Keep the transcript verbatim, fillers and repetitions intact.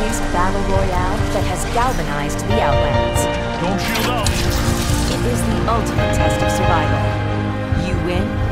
fast-paced battle royale that has galvanized the Outlands. Don't shield out! It is the ultimate test of survival. You win,